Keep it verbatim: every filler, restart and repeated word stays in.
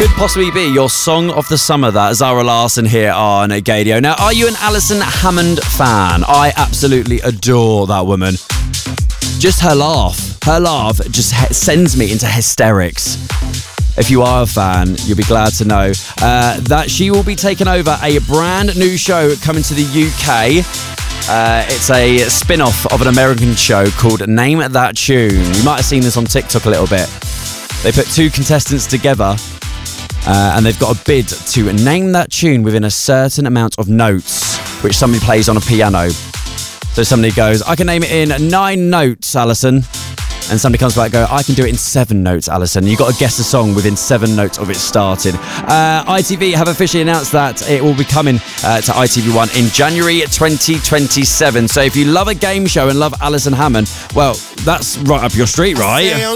Could possibly be your song of the summer, that. Zara Larsson here on Gadio. Now, are you an Alison Hammond fan? I absolutely adore that woman. Just her laugh. Her laugh just he- sends me into hysterics. If you are a fan, you'll be glad to know uh, that she will be taking over a brand new show coming to the U K. Uh, it's a spin-off of an American show called Name That Tune. You might have seen this on TikTok a little bit. They put two contestants together uh, and they've got a bid to name that tune within a certain amount of notes, which somebody plays on a piano. So somebody goes, I can name it in nine notes, Alison. And somebody comes back and go, I can do it in seven notes, Alison. You've got to guess the song within seven notes of it starting. Uh, I T V have officially announced that it will be coming uh, to I T V one in January twenty twenty-seven. So if you love a game show and love Alison Hammond, well, that's right up your street, right?